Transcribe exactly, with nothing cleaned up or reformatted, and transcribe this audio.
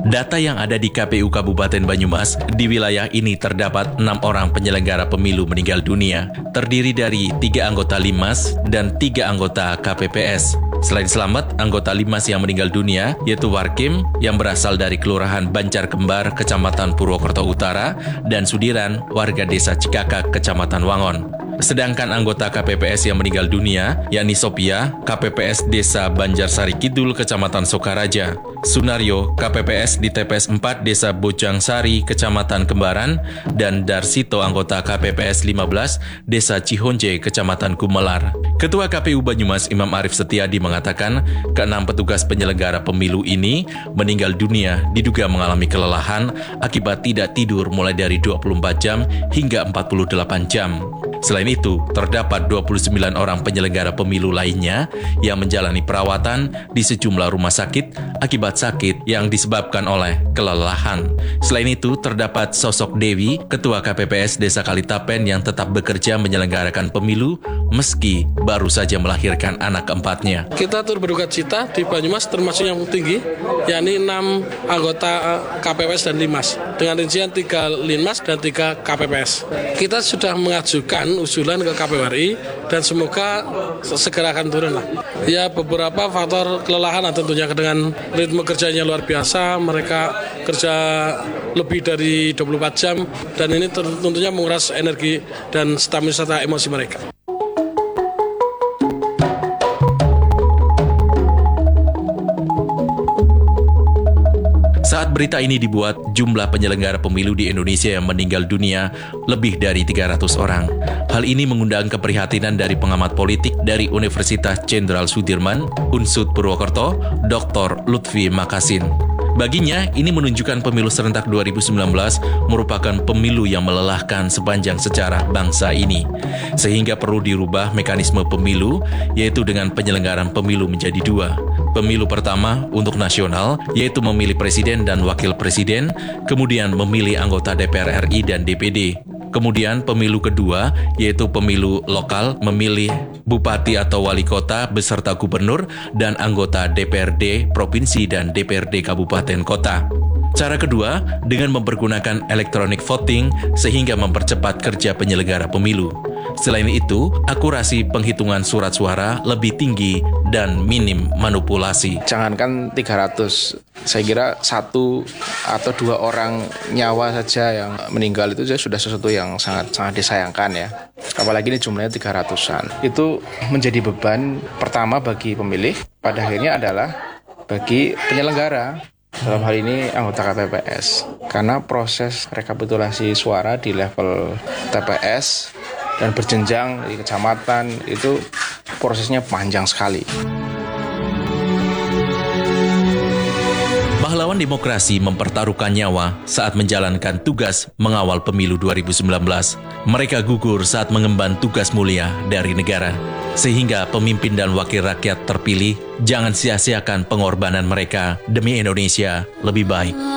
Data yang ada di K P U Kabupaten Banyumas, di wilayah ini terdapat enam orang penyelenggara pemilu meninggal dunia, terdiri dari tiga anggota Linmas dan tiga anggota K P P S. Selain selamat, anggota Linmas yang meninggal dunia, yaitu Warkim, yang berasal dari Kelurahan Banjar Kembar, Kecamatan Purwokerto Utara, dan Sudiran, warga Desa Cikakak, Kecamatan Wangon. Sedangkan anggota K P P S yang meninggal dunia, yakni Sophia, K P P S Desa Banjarsari Kidul, Kecamatan Sokaraja, Sunario, K P P S di T P S empat Desa Bojangsari, Kecamatan Kembaran, dan Darsito, anggota K P P S lima belas Desa Cihonje, Kecamatan Gumelar. Ketua K P U Banyumas Imam Arif Setiadi mengatakan, keenam petugas penyelenggara pemilu ini meninggal dunia diduga mengalami kelelahan akibat tidak tidur mulai dari dua puluh empat jam hingga empat puluh delapan jam. Selain itu, terdapat dua puluh sembilan orang penyelenggara pemilu lainnya yang menjalani perawatan di sejumlah rumah sakit akibat sakit yang disebabkan oleh kelelahan. Selain itu, terdapat sosok Dewi, Ketua K P P S Desa Kalitapen yang tetap bekerja menyelenggarakan pemilu meski baru saja melahirkan anak keempatnya. Kita turut berduka cita di Banyumas termasuk yang tinggi, yakni enam anggota K P P S dan Linmas, dengan rincian tiga Linmas dan tiga K P P S. Kita sudah mengajukan usulan ke K P U R I dan semoga segera akan turun lah. Ya, beberapa faktor kelelahan tentunya dengan ritme kerjanya luar biasa, mereka kerja lebih dari dua puluh empat jam dan ini tentunya menguras energi dan stamina serta emosi mereka. Saat berita ini dibuat, jumlah penyelenggara pemilu di Indonesia yang meninggal dunia lebih dari tiga ratus orang. Hal ini mengundang keprihatinan dari pengamat politik dari Universitas Jenderal Sudirman, U N S U D Purwokerto, Doktor Lutfi Makasin. Baginya, ini menunjukkan pemilu serentak dua ribu sembilan belas merupakan pemilu yang melelahkan sepanjang sejarah bangsa ini. Sehingga perlu dirubah mekanisme pemilu, yaitu dengan penyelenggaraan pemilu menjadi dua. Pemilu pertama untuk nasional, yaitu memilih presiden dan wakil presiden, kemudian memilih anggota D P R R I dan D P D. Kemudian pemilu kedua, yaitu pemilu lokal, memilih bupati atau wali kota beserta gubernur dan anggota D P R D provinsi dan D P R D kabupaten kota. Cara kedua, dengan mempergunakan electronic voting sehingga mempercepat kerja penyelenggara pemilu. Selain itu, akurasi penghitungan surat suara lebih tinggi dan minim manipulasi. Jangankan tiga ratus, saya kira satu atau dua orang nyawa saja yang meninggal itu sudah sesuatu yang sangat sangat disayangkan ya. Apalagi ini jumlahnya tiga ratusan. Itu menjadi beban pertama bagi pemilih, pada akhirnya adalah bagi penyelenggara. Dalam hal ini anggota K P P S. Karena proses rekapitulasi suara di level T P S dan berjenjang di kecamatan itu prosesnya panjang sekali. Pahlawan demokrasi mempertaruhkan nyawa saat menjalankan tugas mengawal pemilu dua ribu sembilan belas. Mereka gugur saat mengemban tugas mulia dari negara. Sehingga pemimpin dan wakil rakyat terpilih jangan sia-siakan pengorbanan mereka demi Indonesia lebih baik.